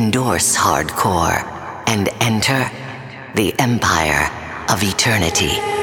endorse hardcore, and enter the Empire of Eternity.